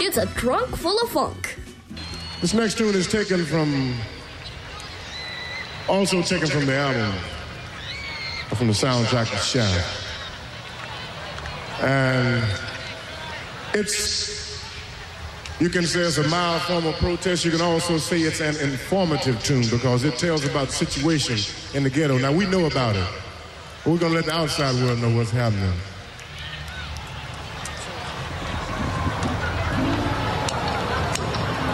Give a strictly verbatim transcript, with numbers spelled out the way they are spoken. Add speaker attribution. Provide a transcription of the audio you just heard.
Speaker 1: it's a trunk full of funk.
Speaker 2: This next tune is taken from, also taken from the album, from the soundtrack of Shaft. And it's, you can say it's a mild form of protest. You can also say it's an informative tune because it tells about the situation in the ghetto. Now, we know about it, but we're going to let the outside world know what's happening.